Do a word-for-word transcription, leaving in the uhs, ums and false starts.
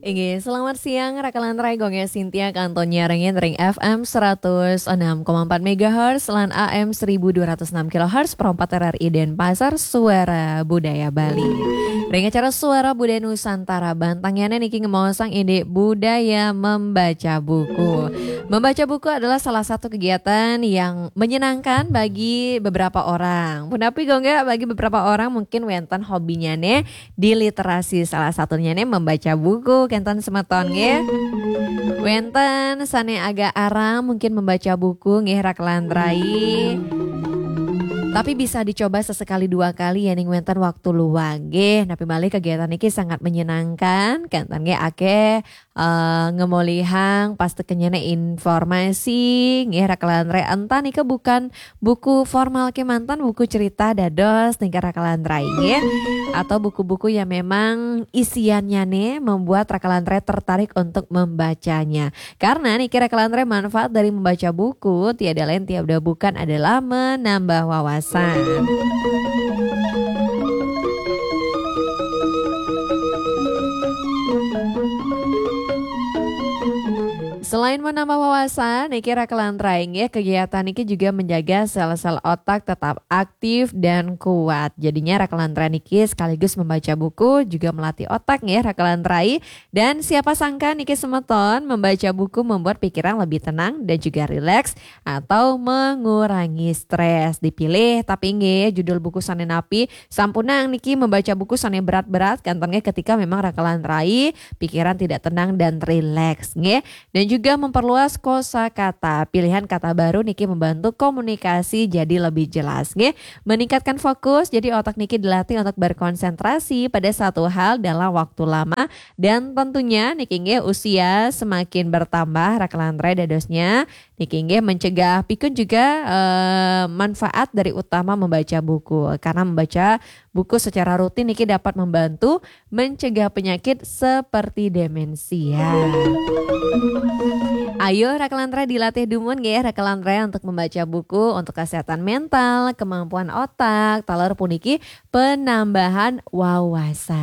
Inggih, selamat siang Rakalan Gongnya Sintia kantonnya rengin ring F M seratus enam koma empat megahertz lan A M seribu dua ratus enam kilohertz perempat R R I Denpasar Suara Budaya Bali. Ring acara Suara Budaya Nusantara Bantangnya niki ngemosang ide budaya membaca buku. Membaca buku adalah salah satu kegiatan yang menyenangkan bagi beberapa orang. Tapi gongga bagi beberapa orang mungkin wenten hobinya nih di literasi, salah satunya nih membaca buku. Kenten semeton nggih. Wenten sane agak arang mungkin membaca buku nggih raklandrai. Tapi bisa dicoba sesekali dua kali ya ning wenten waktu luang nggih. Tapi balik kegiatan iki sangat menyenangkan. Kenten nggih akeh uh, ngemolihang pasti kenyene informasi nggih raklandrai entan iki bukan buku formal ke mantan buku cerita dados ning raklandrai nggih. Atau buku-buku yang memang isiannya nih membuat Rakalandre tertarik untuk membacanya. Karena nih kira Rakalandre manfaat dari membaca buku tiada lain tiada bukan adalah menambah wawasan. Selain menambah wawasan, Niki Rakalantraing ya kegiatan Niki juga menjaga sel-sel otak tetap aktif dan kuat. Jadinya Rakalantra Niki sekaligus membaca buku juga melatih otak ya Rakalantrai. Dan siapa sangka Niki semeton membaca buku membuat pikiran lebih tenang dan juga rileks atau mengurangi stres. Dipilih tapi nggih judul buku sane napi sampunang Niki membaca buku sane berat-berat kantongnya ketika memang Rakalantrai pikiran tidak tenang dan rileks nggih. Dan juga juga memperluas kosakata. Pilihan kata baru Niki membantu komunikasi jadi lebih jelas nggih. Meningkatkan fokus jadi otak Niki dilatih untuk berkonsentrasi pada satu hal dalam waktu lama dan tentunya Niki nggih usia semakin bertambah Rakalantre dadosnya Niki nggih mencegah pikun juga eh, manfaat dari utama membaca buku. Karena membaca buku secara rutin Niki dapat membantu mencegah penyakit seperti demensia. Ayo Rakalantra dilatih dumun ya Rakalantra untuk membaca buku untuk kesehatan mental, kemampuan otak, talar puniki penambahan wawasan.